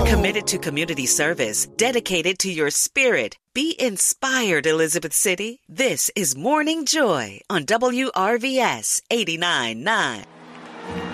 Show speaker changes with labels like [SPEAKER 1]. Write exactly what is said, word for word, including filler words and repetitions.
[SPEAKER 1] Committed to community service, dedicated to your spirit. Be inspired, Elizabeth City. This is Morning Joy on W R V S eighty-nine point nine.